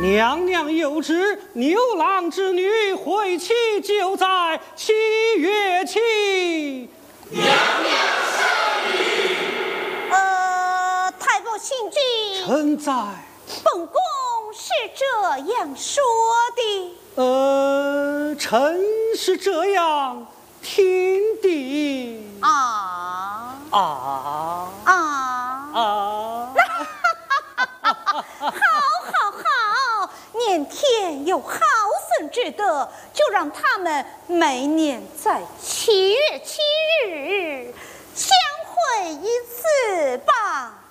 娘娘有旨，牛郎织女会期就在7月7。 娘娘圣谕。 太保信君， 臣在。 本宫是这样说的。 臣是这样听的。 好，年天有好生之德，就让他们每年在7月7日相会一次吧。